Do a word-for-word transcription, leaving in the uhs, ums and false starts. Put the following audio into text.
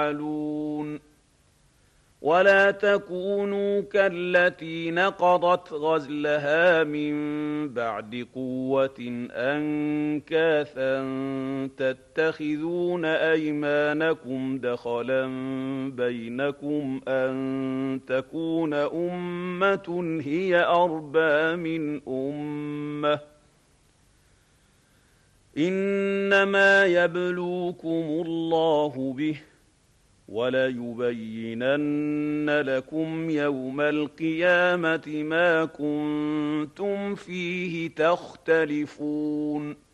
تفعلون ولا تكونوا كالتي نقضت غزلها من بعد قوة أنكاثا تتخذون أيمانكم دخلا بينكم أن تكون أمة هي أربى من أمة إنما يبلوكم الله به وَلَيُبَيِّنَنَّ لَكُمْ يَوْمَ الْقِيَامَةِ مَا كُنتُمْ فِيهِ تَخْتَلِفُونَ